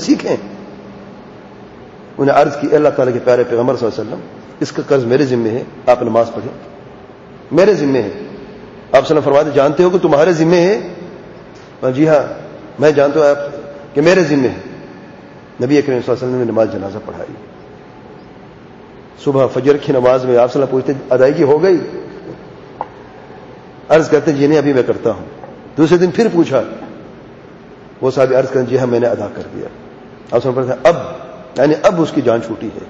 سیکھیں. انہیں عرض کی اللہ تعالیٰ کے پیارے پیغمبر صلی اللہ علیہ وسلم اس کا قرض میرے ذمے ہے, آپ نماز پڑھیں, میرے ذمے ہے. آپ صلی اللہ علیہ وسلم فرماتے جانتے ہو کہ تمہارے ذمے ہے؟ جی ہاں میں جانتا ہوں آپ کہ میرے ذمے ہے. نبی اکرم صلی اللہ علیہ وسلم نے نماز جنازہ پڑھائی. صبح فجر کی نماز میں آپ صلی اللہ علیہ وسلم پوچھتے ادائیگی ہو گئی؟ عرض کرتے جی نہیں ابھی میں کرتا ہوں. دوسرے دن پھر پوچھا, وہ صاحب عرض کرتے جی ہاں میں نے ادا کر دیا. آپ صلی اللہ علیہ وسلم اب یعنی اب اس کی جان چھوٹی ہے.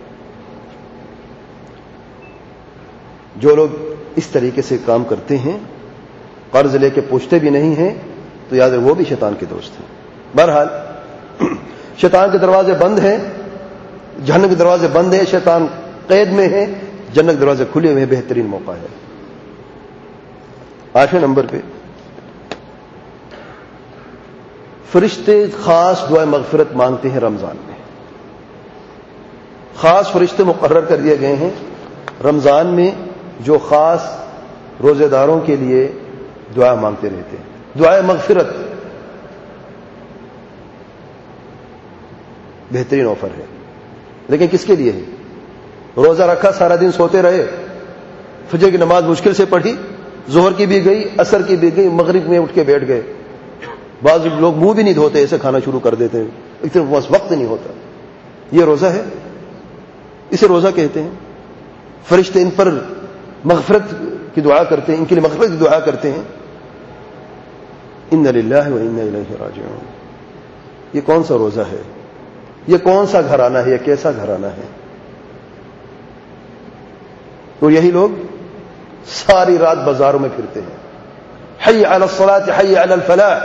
جو لوگ اس طریقے سے کام کرتے ہیں, قرض لے کے پوچھتے بھی نہیں ہیں, تو یاد ہے وہ بھی شیطان کے دوست ہیں. بہرحال شیطان کے دروازے بند ہیں, جہنم کے دروازے بند ہیں, شیطان قید میں ہے, جنت کے دروازے کھلے ہوئے ہیں. بہترین موقع ہے. 8ویں نمبر پہ فرشتے خاص دعائے مغفرت مانگتے ہیں رمضان میں. خاص فرشتے مقرر کر دیے گئے ہیں رمضان میں جو خاص روزے داروں کے لیے دعا مانگتے رہتے ہیں. دعائے مغفرت بہترین آفر ہے, لیکن کس کے لیے ہے؟ روزہ رکھا, سارا دن سوتے رہے, فجر کی نماز مشکل سے پڑھی, ظہر کی بھی گئی, عصر کی بھی گئی, مغرب میں اٹھ کے بیٹھ گئے. بعض لوگ منہ بھی نہیں دھوتے, ایسے کھانا شروع کر دیتے ہیں, اتنے بس وقت نہیں ہوتا. یہ روزہ ہے؟ اسے روزہ کہتے ہیں. فرشتے ان پر مغفرت کی دعا کرتے ہیں, ان کے لیے مغفرت کی دعا کرتے ہیں. انا للہ و انا الیہ راجعون. یہ کون سا روزہ ہے؟ یہ کون سا گھرانہ ہے؟ یہ کیسا گھرانہ ہے؟ اور یہی لوگ ساری رات بازاروں میں پھرتے ہیں, حی علی الصلاۃ حی علی الفلاح.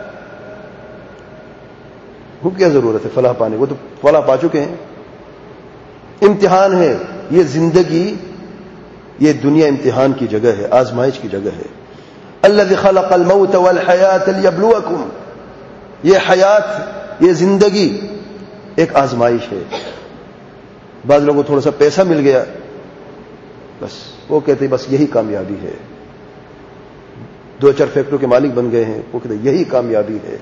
وہ کیا ضرورت ہے فلاح پانے, وہ تو فلاح پا چکے ہیں. امتحان ہے یہ زندگی, یہ دنیا امتحان کی جگہ ہے, آزمائش کی جگہ ہے. الذی خلق الموت والحیات لیبلوکم. یہ حیات, یہ زندگی ایک آزمائش ہے. بعض لوگوں کو تھوڑا سا پیسہ مل گیا, بس وہ کہتے ہیں بس یہی کامیابی ہے. 2-4 فیکٹریوں کے مالک بن گئے ہیں, وہ کہتے ہیں یہی کامیابی ہے.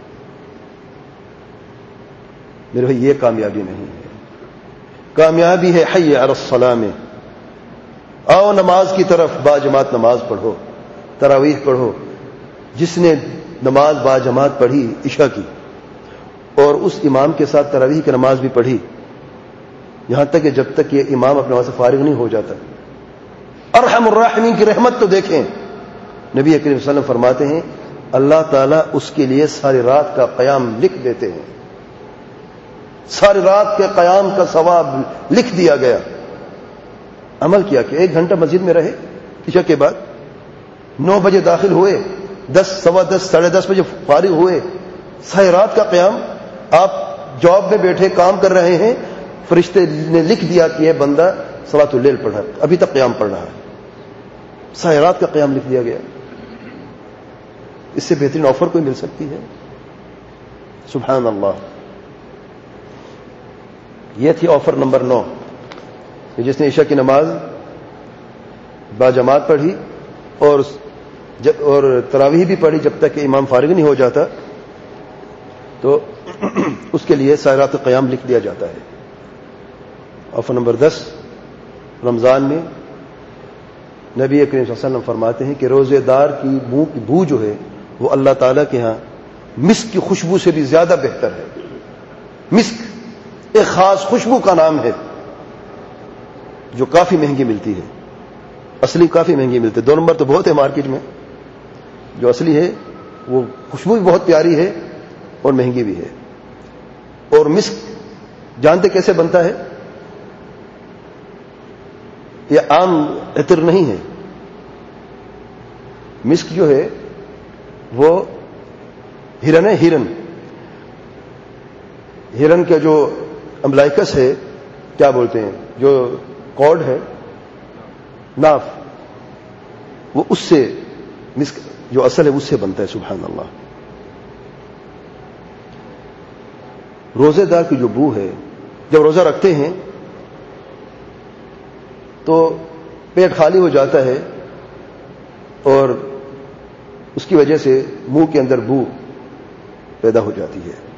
میرے بھائی یہ کامیابی نہیں ہے. کامیابی ہے حی علی الصلاۃ میں. آؤ نماز کی طرف, با جماعت نماز پڑھو, تراویح پڑھو. جس نے نماز با جماعت پڑھی عشاء کی اور اس امام کے ساتھ تراویح کی نماز بھی پڑھی, یہاں تک کہ جب تک یہ امام اپنے وہاں سے فارغ نہیں ہو جاتا. ارحم الراحمین کی رحمت تو دیکھیں. نبی کریم صلی اللہ علیہ وسلم فرماتے ہیں اللہ تعالیٰ اس کے لیے ساری رات کا قیام لکھ دیتے ہیں. ساری رات کے قیام کا ثواب لکھ دیا گیا. عمل کیا کہ 1 گھنٹہ مسجد میں رہے, عشاء کے بعد 9 بجے داخل ہوئے, 10, سوا 10, 10:30 بجے فارغ ہوئے. ساری رات کا قیام, آپ جاب میں بیٹھے کام کر رہے ہیں, فرشتے نے لکھ دیا کہ یہ بندہ صلاۃ اللیل پڑھ رہا ہے, ابھی تک قیام پڑھ رہا ہے. ساری رات کا قیام لکھ دیا گیا. اس سے بہترین آفر کوئی مل سکتی ہے؟ سبحان اللہ. یہ تھی آفر نمبر 9, جس نے عشاء کی نماز با جماعت پڑھی اور تراویح بھی پڑھی جب تک کہ امام فارغ نہیں ہو جاتا, تو اس کے لیے ساری رات کا قیام لکھ دیا جاتا ہے. آفر نمبر 10, رمضان میں نبی کریم صلی اللہ علیہ وسلم فرماتے ہیں کہ روزے دار کی منہ کی بو جو ہے وہ اللہ تعالیٰ کے ہاں مسک کی خوشبو سے بھی زیادہ بہتر ہے. مسک ایک خاص خوشبو کا نام ہے جو کافی مہنگی ملتی ہے. اصلی کافی مہنگی ملتی ہے, 2 نمبر تو بہت ہے مارکیٹ میں. جو اصلی ہے وہ خوشبو بھی بہت پیاری ہے اور مہنگی بھی ہے. اور مسک جانتے کیسے بنتا ہے؟ یہ عام عطر نہیں ہے. مسک جو ہے وہ ہرن ہے. ہرن کا جو امبلائکس ہے, کیا بولتے ہیں, جو کارڈ ہے, ناف, وہ اس سے مسک جو اصل ہے اس سے بنتا ہے. سبحان اللہ. روزے دار کی جو بو ہے, جب روزہ رکھتے ہیں تو پیٹ خالی ہو جاتا ہے اور اس کی وجہ سے منہ کے اندر بو پیدا ہو جاتی ہے.